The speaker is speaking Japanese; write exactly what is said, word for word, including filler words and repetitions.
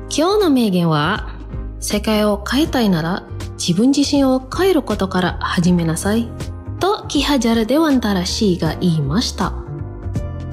今日の名言は、世界を変えたいなら自分自身を変えることから始めなさいとキハジャル・デワンタラ氏が言いました。